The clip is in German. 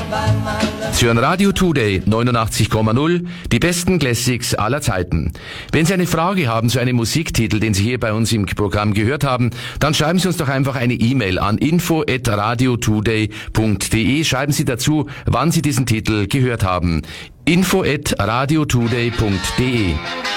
Sie hören Radio Today 89,0, die besten Classics aller Zeiten. Wenn Sie eine Frage haben zu einem Musiktitel, den Sie hier bei uns im Programm gehört haben, dann schreiben Sie uns doch einfach eine E-Mail an info@radiotoday.de. Schreiben Sie dazu, wann Sie diesen Titel gehört haben. info@radiotoday.de